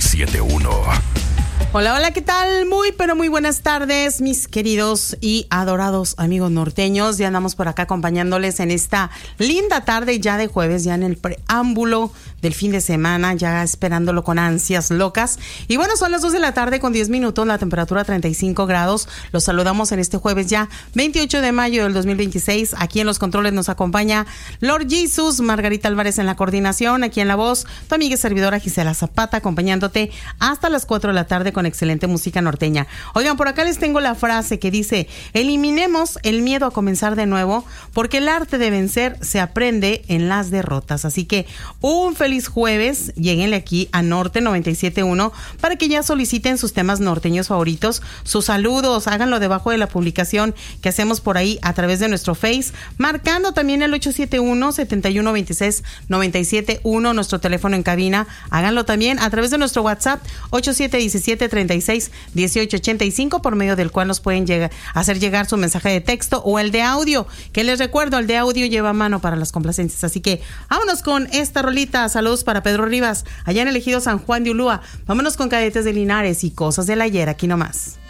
97.1. Hola, hola, ¿qué tal? Muy, pero muy buenas tardes, mis queridos y adorados amigos norteños. Ya andamos por acá acompañándoles en esta linda tarde ya de jueves, ya en el preámbulo del fin de semana, ya esperándolo con ansias locas. Y bueno, son las 2 de la tarde con 10 minutos, la temperatura 35 grados. Los saludamos en este jueves ya 28 de mayo del 2026. Aquí en los controles nos acompaña Lord Jesus, Margarita Álvarez en la coordinación, aquí en la voz, tu amiga y servidora Gisela Zapata, acompañándote hasta las 4 de la tarde con excelente música norteña. Oigan, por acá les tengo la frase que dice: eliminemos el miedo a comenzar de nuevo, porque el arte de vencer se aprende en las derrotas. Así que un feliz jueves, lléguenle aquí a Norte 97.1 para que ya soliciten sus temas norteños favoritos, sus saludos, háganlo debajo de la publicación que hacemos por ahí a través de nuestro Face, marcando también el 871-7126-971, nuestro teléfono en cabina. Háganlo también a través de nuestro WhatsApp 8717-36-1885, por medio del cual nos pueden hacer llegar su mensaje de texto o el de audio, que les recuerdo, el de audio lleva mano para las complacencias. Así que vámonos con esta rolita. Saludos para Pedro Rivas, allá en el ejido San Juan de Ulúa. Vámonos con Cadetes de Linares y Cosas del Ayer, aquí nomás.